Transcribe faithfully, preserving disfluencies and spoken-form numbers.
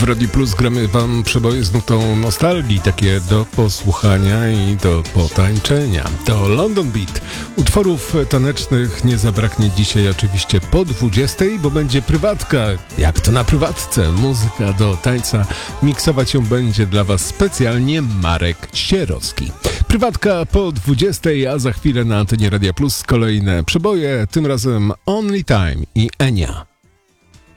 Radiu Plus gramy wam przeboje z nutą nostalgii, takie do posłuchania i do potańczenia. To London Beat. Utworów tanecznych nie zabraknie dzisiaj oczywiście po dwudziestej, bo będzie prywatka. Jak to na prywatce? Muzyka do tańca. Miksować ją będzie dla was specjalnie Marek Sierowski. Prywatka po dwudziestej, a za chwilę na antenie Radia Plus kolejne przeboje, tym razem Only Time i Enya.